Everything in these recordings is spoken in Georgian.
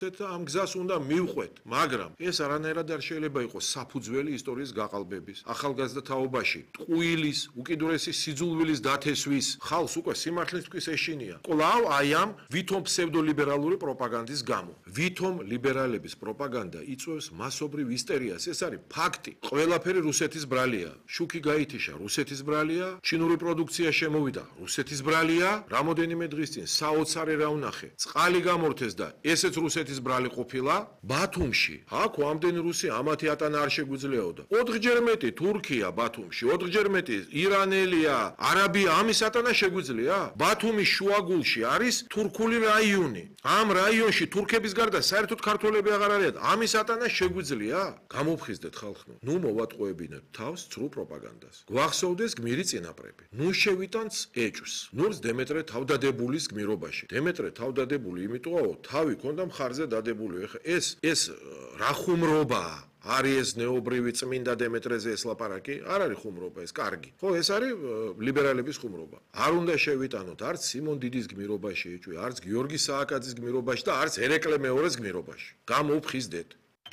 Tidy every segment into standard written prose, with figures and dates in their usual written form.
ამ გზას უნდა მივყვეთ, მაგრამ ეს არანაირად არ შეიძლება იყოს საფუძველი ისტორიის გაყალბების. ახალგაზრდა თაობაში ტყუილის, უკიდურესი სიძულვილის დათესვის ხალხს უკვე სიმართლისთვის ეშინია. კვლავ აი ამ ვითომ ფსევდოლიბერალური პროპაგანდის გამო. ვითომ ლიბერალების პროპაგანდა იწვევს მასობრივ ისტერიას. ეს არის ფაქტი. ყველაფერი რუსეთის ბრალია. შუქი გაითიშა, რუსეთის ბრალია, ჩინური პროდუქცია შემოვიდა, რუსეთის ბრალია, რამოდენიმე დღის წინ საოცარი რა ვნახე. წყალი გამორთეს და ესეც რუსეთის ბრალი ყოფილა ბათუმში. აქ ამდენი რუსი ამათი ატანა არ შეგვიძლიაოდა. 4-ჯერ მეტი თურქია ბათუმში, 4-ჯერ მეტი ირანელია, არაბია ამის ატანა შეგვიძლია? ბათუმის შუაგულში არის თურქული რაიონი. ამ რაიონში თურქების გარდა საერთოდ ქართველები აღარ არიან. ამის ატანა შეგვიძლია? გამოფხიზდეთ ხალხო. ნუ მოვატყუებინეთ თავს ცრუ პროპაგანდას. გვახსოვდეს გმირი წინაპრები. ნუ შევიტანს ეჭვს. ნურს დემეტრე თავდადებულის გმირობაში. დემეტრე თავდადებული იმიტოაო, თავი ქონდა მხარზე დადებული. ეს რა ხუმრობაა? არის ეს ნეობრივი წმინდა დემეტრეზე ეს ლაპარაკი? არ არის ხუმრობა, ეს კარგი. ხო, ეს არის ლიბერალების ხუმრობა. არ უნდა შევიტანოთ არც სიმონ დიდის გმირობაში ეჭვი, არც გიორგი სააკაძის გმირობაში და არც ერეკლე მეორეს გმირობაში. გამოვხიზდეთ.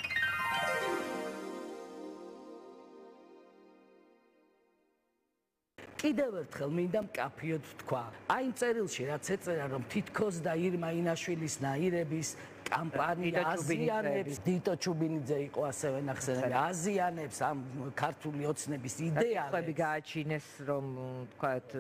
კიდევ ერთხელ მინდა მკაფიოდ ვთქვა. აი იმ წერილში რაც ეწერა რომ თითქოს და ირმა ინაშვილის ნაირების კამპანია აზიანებს, დიტო ჩუბინიძე იყო ასევე ნახსენები, აზიანებს ამ ქართული ოცნების იდეას. ხები გააჩინეს რომ თქვათ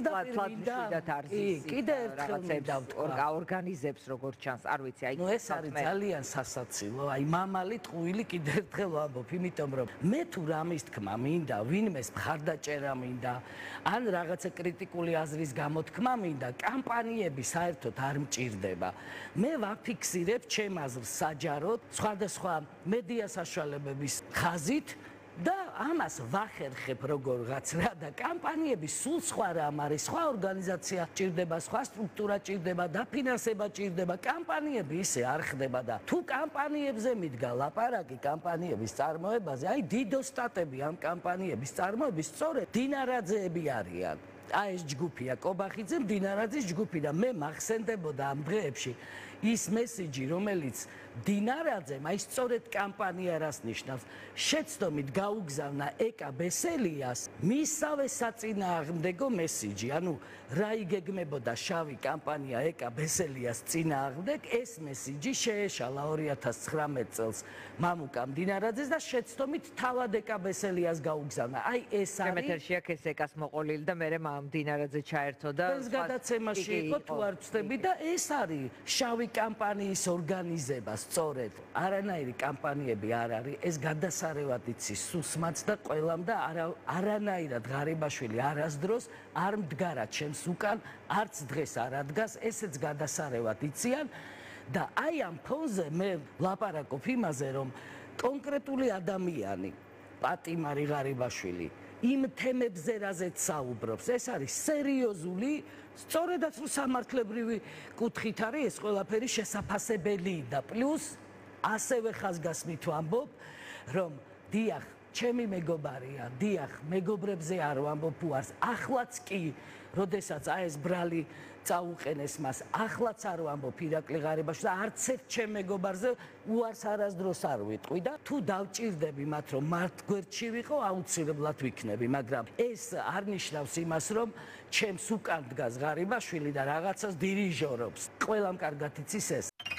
თლათლად არზის კიდევ ერთხელ მინდა ვთქვა ორგანიზებს როგორც ჩანს, არ ვიცი, აი ეს არის ძალიან სასაცილო. აი მამალი ტყუილი კიდევ ერთხელ ვამბობ, იმიტომ რომ მე თუ რამის თქმა მინდა, ვინმეს მხარდაჭერა მინდა, ან რაღაცა კრიტიკული აზრის გამოთქმა მინდა, კამპანიები საერთოდ არ მჭირდება. მე ვაფიქსირებ ჩემ აზრს საჯაროდ სხვადასხვა მედია საშუალებების ხაზით და ამას ვახერხებ როგორღაც რა და კამპანიები სულ სხვა რამ არის, სხვა ორგანიზაცია ჭირდება, სხვა სტრუქტურა ჭირდება, დაფინანსება ჭირდება, კამპანიები ისე არ ხდება და თუ კამპანიებზე მიდგა ლაპარაკი კამპანიების წარმოებაზე, აი დიდოსტატები ამ კამპანიების წარმოების სწორედ დინარაძეები არიან. აი ეს ჯგუფია კობახიძე, დინარაძის ჯგუფი და მე მახსენდებოდა ამ დღეებში ის მესიჯი, რომელიც დინარაძემ აი სწორედ კამპანია რას ნიშნავს, შეცდომით გაუგზავნა ეკა ბესელიას მისავე საწინააღმდეგო მესიჯი, ანუ რა იგეგმებოდა შავი კამპანია ეკა ბესელიას წინააღმდეგ, ეს მესიჯი შეეშალა 2019 წელს მამუკამ დინარაძეს და შეცდომით თავად ეკა ბესელიას გაუგზავნა. აი ეს არის მეთერში აქ ეს ეკას მოყოლილი და მე დინარაძე ჩაერთო და ეს გადაცემაში იყო თუ არ ვწდები და ეს არის შავი კამპანიის ორგანიზება სწორედ. არანაირი კამპანიები არ არის, ეს გადასარევად იცის სუსმაც და ყველამ და არანაირად ღარიბაშვილი არასდროს არ მდგარა ჩემს უკან, არც დღეს არ ადგას, ესეც გადასარევად იციან და აი ამ ფონზე მე ლაპარაკობ იმაზე, რომ კონკრეტული ადამიანი, პატიმარი ღარიბაშვილი იმ თემებზე რაზეც საუბრობს, ეს არის სერიოზული, სწორედაც სამართლებრივი კუთხით არის ეს ყველაფერი შესაფასებელი და პლუს ასევე ხაზგასმით ვამბობ, რომ დიახ, ჩემი მეგობარია, დიახ, მეგობრებზე არ ვამბობ უარს, ახლაც კი, როდესაც აი ეს ბრალი წაუყენეს მას, ახლაც არ ვამბობ ირაკლი ღარიბაშვილს და არც ერთ ჩემ მეგობარზე უარს არასდროს არ ვიტყვი და თუ დავჭირდები მათ, რომ მართ გვერდში ვიყო, აუცილებლად ვიქნები, მაგრამ ეს არ ნიშნავს იმას, რომ ჩემს უკან დგას ღარიბაშვილი და რაღაცას დირიჟორობს. ყველამ კარგად იცის ეს.